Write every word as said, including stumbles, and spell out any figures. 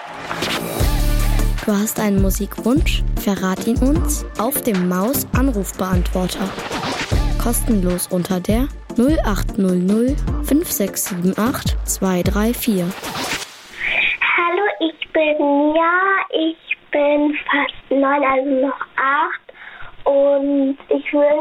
Du hast einen Musikwunsch? Verrat ihn uns auf dem Maus-Anrufbeantworter. Kostenlos unter der null acht null null fünf sechs sieben acht zwei drei vier. Hallo, ich bin Mia. Ich bin fast neun, also noch acht. Und ich will